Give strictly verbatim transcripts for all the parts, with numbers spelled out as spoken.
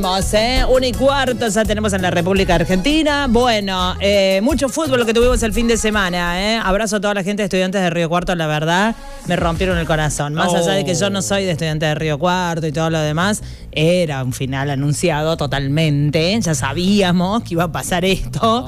¿eh? Una y cuarto ya tenemos en la República Argentina. Bueno, eh, mucho fútbol lo que tuvimos el fin de semana, ¿eh? Abrazo a toda la gente de Estudiantes de Río Cuarto, la verdad, me rompieron el corazón. Más oh. allá de que yo no soy de Estudiantes de Río Cuarto y todo lo demás, era un final anunciado totalmente. Ya sabíamos que iba a pasar esto. Oh.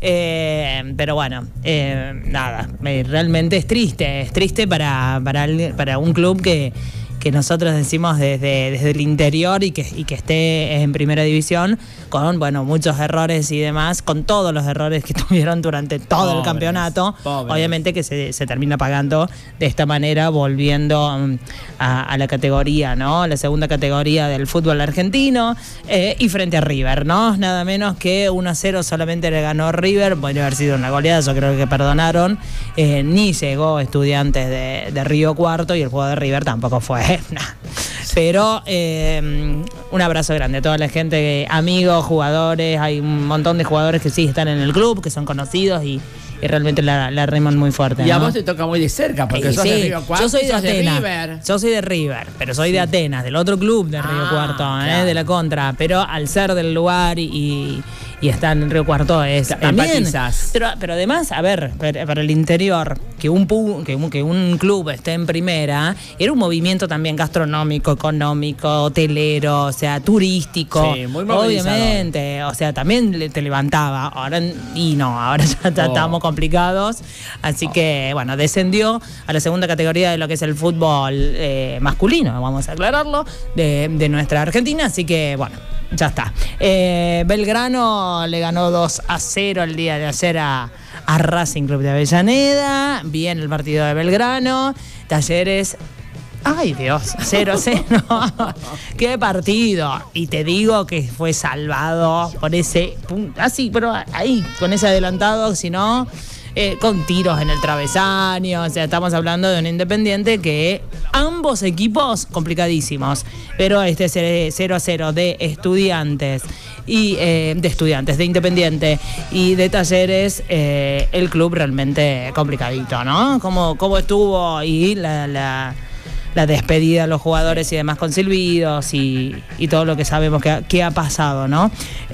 Eh, pero bueno, eh, nada, eh, realmente es triste, es triste para, para, para un club que... que nosotros decimos desde, desde el interior y que, y que esté en primera división, con bueno muchos errores y demás, con todos los errores que tuvieron durante todo pobres, el campeonato, pobres. Obviamente que se, se termina pagando de esta manera, volviendo um, a, a la categoría, ¿no? La segunda categoría del fútbol argentino, eh, y frente a River, ¿no? Nada menos que uno a cero solamente le ganó River, podría haber sido una goleada, yo creo que perdonaron, eh, ni llegó Estudiantes de, de Río Cuarto y el juego de River tampoco fue. Nah. Pero eh, un abrazo grande a toda la gente, amigos, jugadores. Hay un montón de jugadores que sí están en el club, que son conocidos y, y realmente la, la reman muy fuerte, y ¿no? a vos te toca muy de cerca porque eh, sos sí, de Río Cuarto. Yo soy de Atenas, de River. Yo soy de River, pero soy sí. de Atenas, del otro club de Río ah, Cuarto, ¿eh? Claro. De la contra. Pero al ser del lugar y, y, y estar en Río Cuarto es también. Pero, pero además, a ver, para el interior, que un, que, un, que un club esté en primera, era un movimiento también gastronómico, económico, hotelero, o sea, turístico. Sí, muy obviamente, o sea, también te levantaba. Ahora, y no, ahora ya, ya oh. estamos complicados. Así oh. que, bueno, descendió a la segunda categoría de lo que es el fútbol eh, masculino, vamos a aclararlo, de, de nuestra Argentina. Así que, bueno, ya está. Eh, Belgrano le ganó dos a cero el día de ayer a, a Racing Club de Avellaneda. Bien el partido de Belgrano. Talleres... Ay, Dios, cero cero. Qué partido. Y te digo que fue salvado por ese punto. Así, pero ahí, con ese adelantado, si no... Eh, con tiros en el travesaño, o sea, estamos hablando de un Independiente que ambos equipos complicadísimos, pero este cero a cero de Estudiantes y eh, de Estudiantes, de Independiente y de Talleres, eh, el club realmente complicadito, ¿no? Cómo, cómo estuvo y la... la la despedida de los jugadores y demás con silbidos y, y todo lo que sabemos que ha, que ha pasado, ¿no?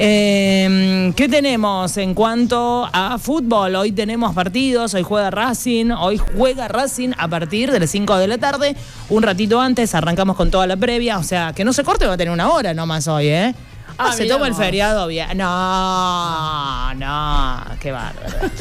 Eh, ¿Qué tenemos en cuanto a fútbol? Hoy tenemos partidos, hoy juega Racing, hoy juega Racing a partir de las cinco de la tarde, un ratito antes, arrancamos con toda la previa, o sea, que no se corte, va a tener una hora nomás hoy, ¿eh? Ah, ah, se miramos. Toma el feriado bien. No, no, qué bárbaro esto.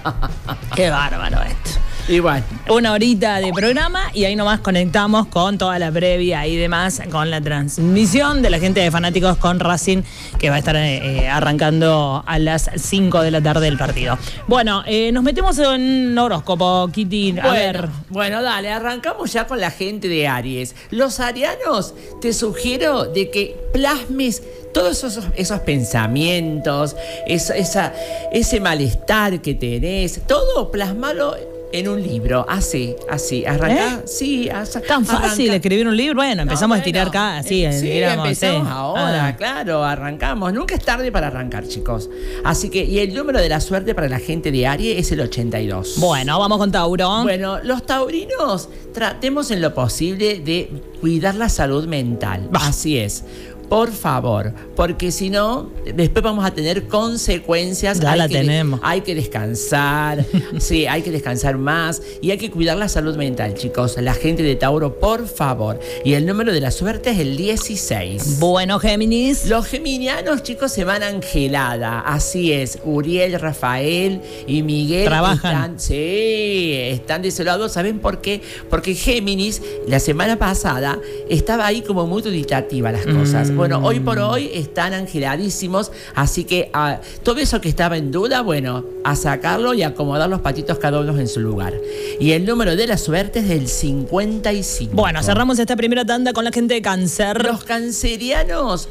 Qué bárbaro esto. Igual. Una horita de programa y ahí nomás conectamos con toda la previa y demás, con la transmisión de la gente de Fanáticos con Racing, que va a estar eh, arrancando a las cinco de la tarde el partido. Bueno, eh, nos metemos en horóscopo, Kitty. A bueno, ver. Bueno, dale, arrancamos ya con la gente de Aries. Los arianos, te sugiero de que plasmes todos esos, esos pensamientos, esa, esa, ese malestar que tenés, todo plasmalo en un libro, así, así, arrancar, ¿Eh? sí, así, tan fácil arranca. Escribir un libro, bueno, empezamos no, bueno, a estirar acá, así, eh, sí, tiramos, empezamos sí. ahora, ah. claro, arrancamos, nunca es tarde para arrancar, chicos, así que, y el número de la suerte para la gente de Aries es el ochenta y dos. Bueno, vamos con Tauro. Bueno, los taurinos, tratemos en lo posible de cuidar la salud mental, bah. así es. Por favor, porque si no, después vamos a tener consecuencias. Ya hay la que, tenemos. Hay que descansar, sí, hay que descansar más y hay que cuidar la salud mental, chicos. La gente de Tauro, por favor. Y el número de la suerte es el dieciséis. Bueno, Géminis. Los geminianos, chicos, se van a Angelada. Así es, Uriel, Rafael y Miguel. Trabajan. Están, sí, están de ese lado. ¿Saben por qué? Porque Géminis, la semana pasada, estaba ahí como muy duditativa las cosas. Mm. Bueno, hoy por hoy están angeladísimos, así que uh, todo eso que estaba en duda, bueno, a sacarlo y acomodar los patitos cada uno en su lugar. Y el número de la suerte es del cincuenta y cinco. Bueno, cerramos esta primera tanda con la gente de Cáncer. Los cancerianos,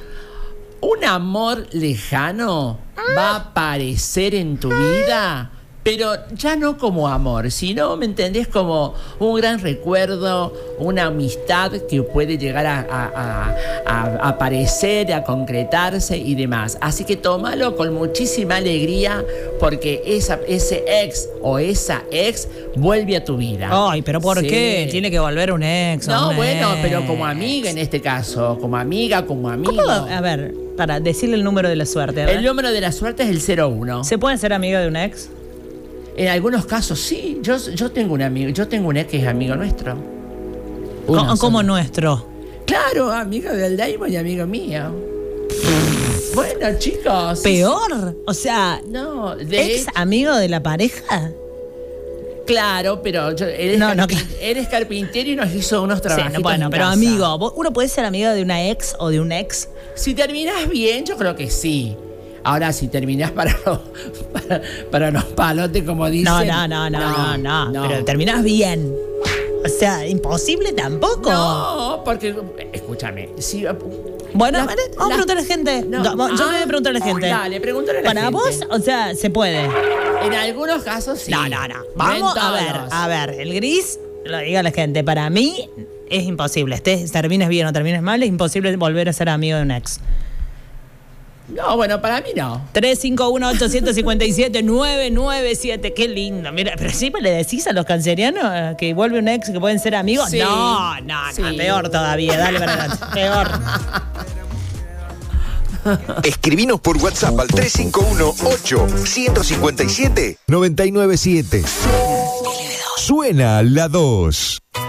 un amor lejano ah. va a aparecer en tu ah. vida. Pero ya no como amor, sino, ¿me entendés? Como un gran recuerdo, una amistad que puede llegar a, a, a, a aparecer, a concretarse y demás. Así que tómalo con muchísima alegría porque esa, ese ex o esa ex vuelve a tu vida. Ay, ¿pero por sí. qué? Tiene que volver un ex. No, un bueno, ex. pero como amiga en este caso. Como amiga, como amigo. ¿Cómo? A ver... Para decirle el número de la suerte. El número de la suerte es el cero uno. ¿Se puede ser amigo de un ex? En algunos casos sí. Yo, yo tengo un amigo, yo tengo un ex que es amigo nuestro. ¿Cómo, ¿Cómo nuestro? Claro, amigo del Daimon y amigo mío. Bueno, chicos. ¿Peor? O sea, no, de ¿ex amigo de la pareja? Claro, pero yo, él, es no, no, él es carpintero y nos hizo unos trabajos. Sí, no, bueno, pero casa. amigo, ¿uno puede ser amigo de una ex o de un ex? Si terminás bien, yo creo que sí. Ahora, si terminás para los, para, para los palotes, como dicen. No, no, no, no, no, no, no. Pero terminás bien. O sea, imposible tampoco. No, porque, escúchame, si... Bueno, la, vamos la, a preguntarle a la gente. No, yo ah, me voy a preguntarle a la gente. Dale, pregúntale a la Para gente. Para vos, o sea, se puede. En algunos casos sí. No, no, no. Vamos a ver, a ver. El gris, lo diga la gente. Para mí es imposible. Estés, termines bien o termines mal, es imposible volver a ser amigo de un ex. No, bueno, para mí no. tres cinco uno, ocho cinco siete, nueve nueve siete. Qué lindo. Mira, pero siempre le decís a los cancerianos que vuelve un ex que pueden ser amigos. Sí. No, no, sí. no. Peor todavía. Dale para adelante. Peor. Escribinos por WhatsApp al tres cinco uno, ocho cinco siete, nueve nueve siete. Suena la dos.